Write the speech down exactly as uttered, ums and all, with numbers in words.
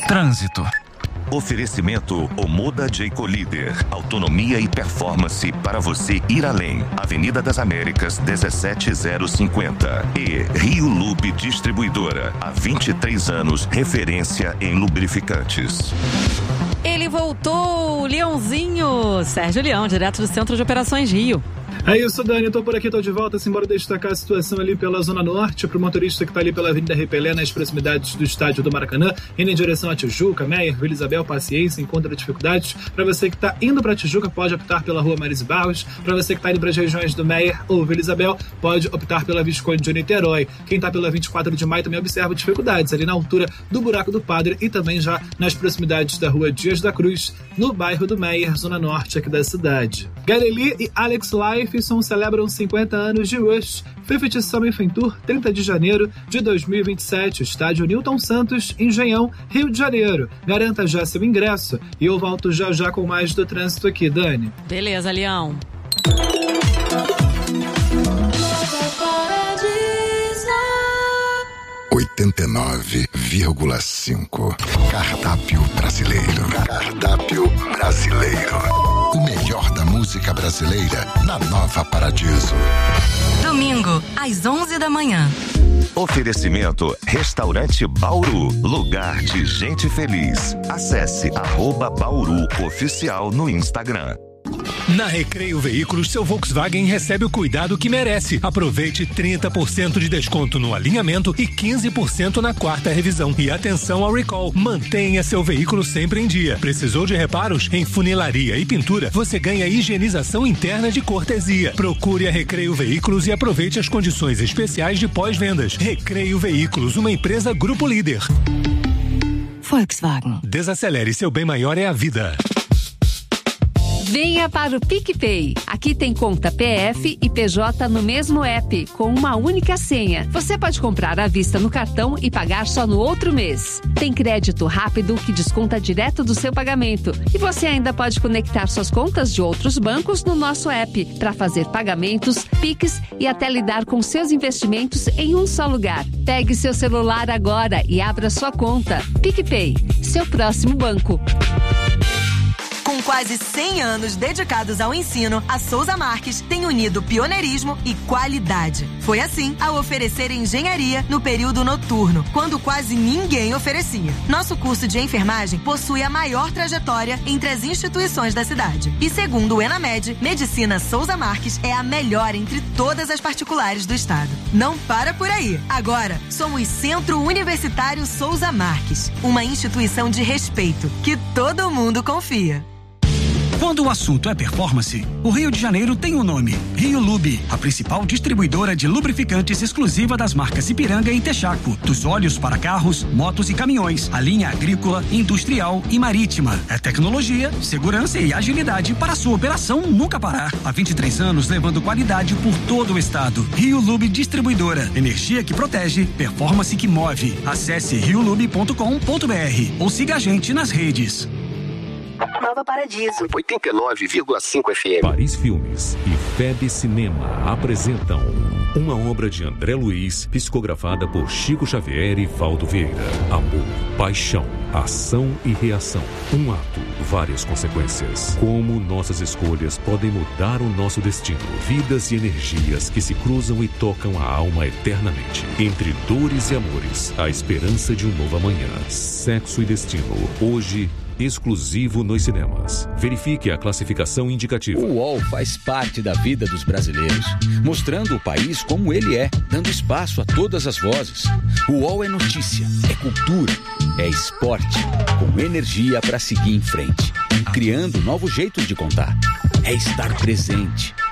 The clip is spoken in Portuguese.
Trânsito. Oferecimento Omoda Jayco Líder. Autonomia e performance para você ir além. Avenida das Américas, dezessete mil e cinquenta. E Rio Lube Distribuidora. Há vinte e três anos, referência em lubrificantes. Ele voltou, Leãozinho. Sérgio Leão, direto do Centro de Operações Rio. É isso, Dani, eu tô por aqui, tô de volta, simbora destacar a situação ali pela Zona Norte, pro motorista que tá ali pela Avenida Repelé, nas proximidades do estádio do Maracanã, indo em direção a Tijuca, Meier, Vila Isabel, paciência, encontra dificuldades. Pra você que tá indo pra Tijuca, pode optar pela Rua Marise Barros. Pra você que tá indo pras regiões do Meier ou Vila Isabel, pode optar pela Visconde de Niterói. Quem tá pela vinte e quatro de maio também observa dificuldades ali na altura do Buraco do Padre e também já nas proximidades da Rua Dias da Cruz, no bairro do Meier, Zona Norte aqui da cidade. Gary Lee e Alex Lifeson celebram cinquenta anos de Rush. Fifth Summer Fan Tour, trinta de janeiro de dois mil e vinte e sete, estádio Newton Santos, Engenhão, Rio de Janeiro. Garanta já seu ingresso e eu volto já já com mais do trânsito aqui, Dani. Beleza, Leão. oitenta e nove vírgula cinco. Cardápio brasileiro. Cardápio brasileiro. O melhor da música brasileira na Nova Paradiso. Domingo, às onze da manhã. Oferecimento Restaurante Bauru, lugar de gente feliz. Acesse arroba Bauru Oficial no Instagram. Na Recreio Veículos, seu Volkswagen recebe o cuidado que merece. Aproveite trinta por cento de desconto no alinhamento e quinze por cento na quarta revisão. E atenção ao recall. Mantenha seu veículo sempre em dia. Precisou de reparos? Em funilaria e pintura, você ganha higienização interna de cortesia. Procure a Recreio Veículos e aproveite as condições especiais de pós-vendas. Recreio Veículos, uma empresa Grupo Líder. Volkswagen. Desacelere, seu bem maior é a vida. Venha para o PicPay. Aqui tem conta P F e P J no mesmo app, com uma única senha. Você pode comprar à vista no cartão e pagar só no outro mês. Tem crédito rápido que desconta direto do seu pagamento. E você ainda pode conectar suas contas de outros bancos no nosso app para fazer pagamentos, Pix e até lidar com seus investimentos em um só lugar. Pegue seu celular agora e abra sua conta. PicPay, seu próximo banco. Com quase cem anos dedicados ao ensino, a Souza Marques tem unido pioneirismo e qualidade. Foi assim ao oferecer engenharia no período noturno, quando quase ninguém oferecia. Nosso curso de enfermagem possui a maior trajetória entre as instituições da cidade. E segundo o Enamed, Medicina Souza Marques é a melhor entre todas as particulares do estado. Não para por aí. Agora, somos Centro Universitário Souza Marques, uma instituição de respeito que todo mundo confia. Quando o assunto é performance, o Rio de Janeiro tem um nome: Rio Lube, a principal distribuidora de lubrificantes exclusiva das marcas Ipiranga e Texaco, dos óleos para carros, motos e caminhões, a linha agrícola, industrial e marítima. É tecnologia, segurança e agilidade para a sua operação nunca parar. Há vinte e três anos levando qualidade por todo o estado. Rio Lube Distribuidora, energia que protege, performance que move. Acesse rio lube ponto com ponto br ou siga a gente nas redes. Nova Paradiso. oitenta e nove vírgula cinco F M. Paris Filmes e F E B Cinema apresentam uma obra de André Luiz, psicografada por Chico Xavier e Valdo Vieira. Amor, paixão, ação e reação. Um ato, várias consequências. Como nossas escolhas podem mudar o nosso destino. Vidas e energias que se cruzam e tocam a alma eternamente. Entre dores e amores, a esperança de um novo amanhã. Sexo e destino. Hoje, exclusivo nos cinemas. Verifique a classificação indicativa. O U O L faz parte da vida dos brasileiros, mostrando o país como ele é, dando espaço a todas as vozes. O U O L é notícia, é cultura, é esporte, com energia para seguir em frente, criando novos jeitos de contar. É estar presente,